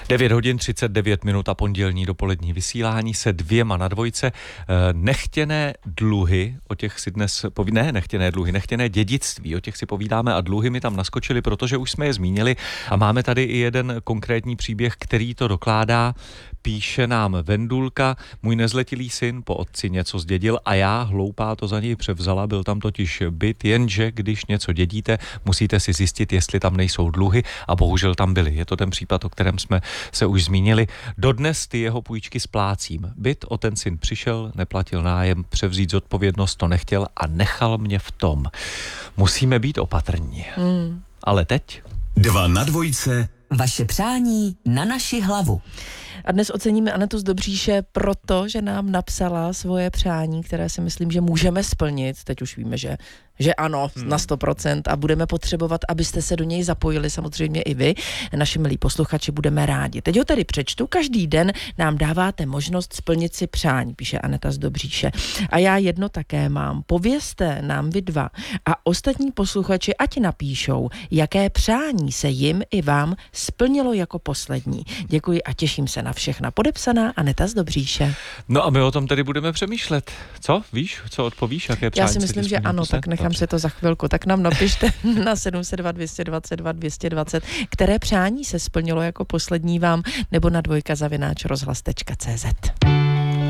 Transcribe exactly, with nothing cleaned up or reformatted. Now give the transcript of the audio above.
devět hodin třicet devět minut a pondělní dopolední vysílání se dvěma na dvojce. Nechtěné dluhy, o těch si dnes poví... ne, nechtěné dluhy, nechtěné dědictví, o těch si povídáme a dluhy mi tam naskočily, protože už jsme je zmínili a máme tady i jeden konkrétní příběh, který to dokládá. Píše nám Vendulka, můj nezletilý syn po otci něco zdědil a já, hloupá, to za něj převzala, byl tam totiž byt, jenže když něco dědíte, musíte si zjistit, jestli tam nejsou dluhy a bohužel tam byly. Je to ten případ, o kterém jsme se už zmínili. Dodnes ty jeho půjčky splácím. Byt o ten syn přišel, neplatil nájem, převzít zodpovědnost to nechtěl a nechal mě v tom. Musíme být opatrní. Hmm. Ale teď? Dva na dvojce. Vaše přání na naši hlavu. A dnes oceníme Anetu z Dobříše, protože nám napsala svoje přání, které si myslím, že můžeme splnit. Teď už víme, že, že ano, hmm. na sto procent a budeme potřebovat, abyste se do něj zapojili, samozřejmě i vy. Naši milí posluchači, budeme rádi. Teď ho tedy přečtu. Každý den nám dáváte možnost splnit si přání, píše Aneta z Dobříše. A já jedno také mám. Povězte nám vy dva a ostatní posluchači ať napíšou, jaké přání se jim i vám splnilo jako poslední. Děkuji a těším se na všechna. Podepsaná Aneta z Dobříše. No a my o tom tedy budeme přemýšlet. Co? Víš, co odpovíš? Jaké přání? Já si myslím, že ano, tak nechám Dobře. si to za chvilku. Tak nám napište na sedm set dva, dvě dvacet dva, dvě dvacet, které přání se splnilo jako poslední vám, nebo na dvojka zavináč rozhlas tečka cé zet.